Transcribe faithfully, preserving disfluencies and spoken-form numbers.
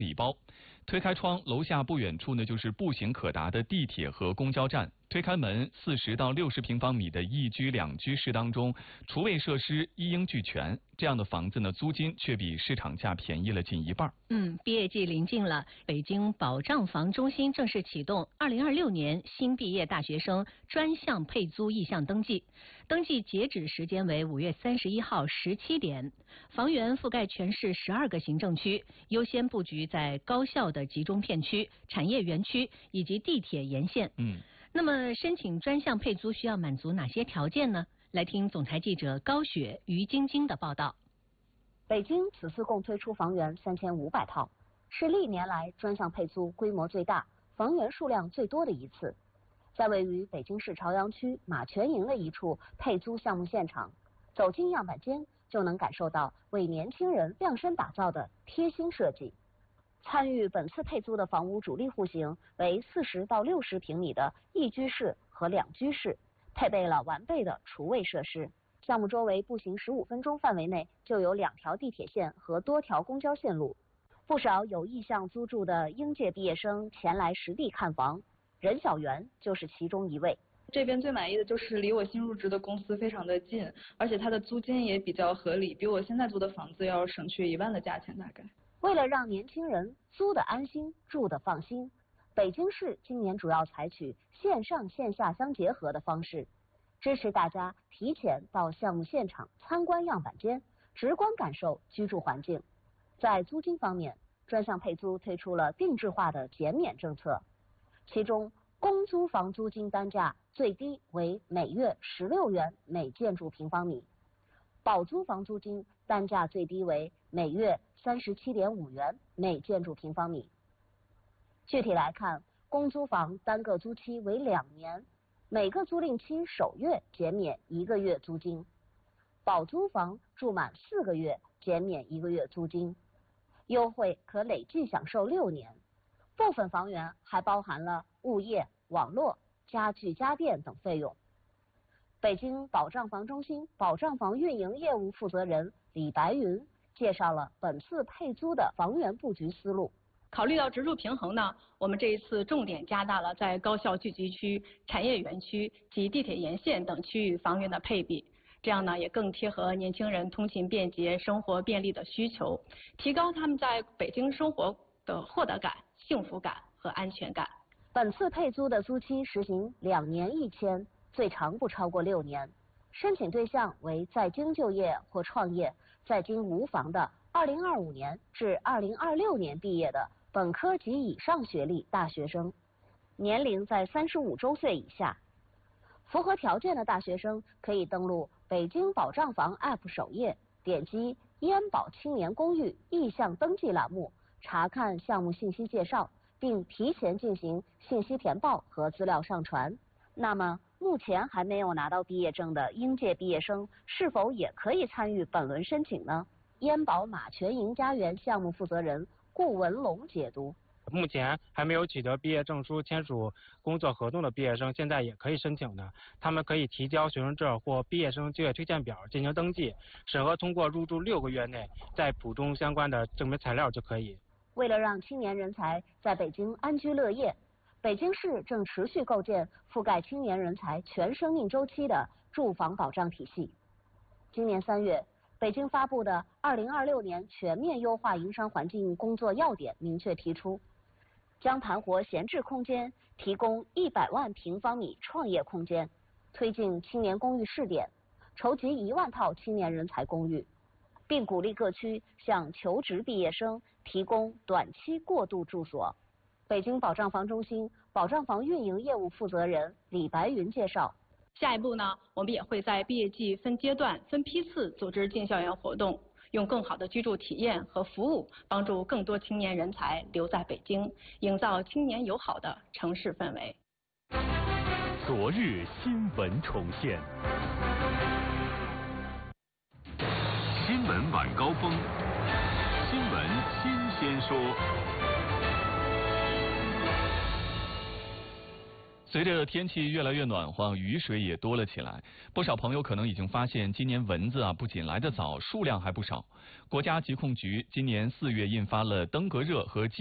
礼包。推开窗，楼下不远处呢就是步行可达的地铁和公交站。推开门，四十到六十平方米的一居两居室当中，厨卫设施一应俱全。这样的房子呢，租金却比市场价便宜了近一半。 嗯，毕业季临近了，北京保障房中心正式启动二零二六年新毕业大学生专项配租意向登记，登记截止时间为五月三十一号十七点。房源覆盖全市十二个行政区，优先布局在高校的集中片区、产业园区以及地铁沿线。 嗯。 那么申请专项配租需要满足哪些条件呢？来听总台记者高雪、于晶晶的报道。 北京此次共推出房源三千五百套，是历年来专项配租规模最大、房源数量最多的一次。在位于北京市朝阳区马泉营的一处配租项目现场，走进样板间就能感受到为年轻人量身打造的贴心设计。参与本次配租的房屋主力户型为四十到六十平米的一居室和两居室，配备了完备的厨卫设施。项目周围步行十五分钟范围内就有两条地铁线和多条公交线路。不少有意向租住的应届毕业生前来实地看房，任小媛就是其中一位。 这边最满意的就是离我新入职的公司非常的近，而且它的租金也比较合理，比我现在租的房子要省去一万的价钱大概。 为了让年轻人租得安心、住得放心，北京市今年主要采取线上线下相结合的方式，支持大家提前到项目现场参观样板间，直观感受居住环境。在租金方面，专项配租推出了定制化的减免政策，其中公租房租金单价最低为每月十六元每建筑平方米，保租房租金单价最低为每月三十七点五元每建筑平方米。具体来看，公租房单个租期为两年，每个租赁期首月减免一个月租金；保租房住满四个月减免一个月租金，优惠可累计享受六年。部分房源还包含了物业、网络、家具家电等费用。北京保障房中心保障房运营业务负责人李白云介绍了本次配租的房源布局思路。 考虑到植入平衡呢，我们这一次重点加大了在高校聚集区、产业园区及地铁沿线等区域房源的配比，这样呢也更贴合年轻人通勤便捷、生活便利的需求，提高他们在北京生活的获得感、幸福感和安全感。 本次配租的租期实行两年一签，最长不超过六年。申请对象为在京就业或创业、在京无房的二零二五年至二零二六年毕业的本科及以上学历大学生，年龄在三十五周岁以下。符合条件的大学生可以登录北京保障房 App 首页，点击燕保青年公寓意向登记栏目，查看项目信息介绍，并提前进行信息填报和资料上传。那么目前还没有拿到毕业证的应届毕业生是否也可以参与本轮申请呢？燕保马泉营家园项目负责人顾文龙解读： 目前还没有取得毕业证书、签署工作合同的毕业生，现在也可以申请的。他们可以提交学生证或毕业生就业推荐表进行登记，审核通过入住六个月内再补充相关的证明材料就可以。 为了让青年人才在北京安居乐业，北京市正持续构建覆盖青年人才全生命周期的住房保障体系。今年三月，北京发布的《二零二六年全面优化营商环境工作要点》明确提出，将盘活闲置空间，提供一百万平方米创业空间，推进青年公寓试点，筹集一万套青年人才公寓，并鼓励各区向求职毕业生提供短期过渡住所。北京保障房中心保障房运营业务负责人李白云介绍， 下一步呢，我们也会在毕业季分阶段、分批次组织进校园活动，用更好的居住体验和服务，帮助更多青年人才留在北京，营造青年友好的城市氛围。 昨日新闻重现，新闻晚高峰，新闻新鲜说。 随着天气越来越暖和，雨水也多了起来。不少朋友可能已经发现，今年蚊子啊不仅来得早，数量还不少。国家疾控局今年四月印发了登革热和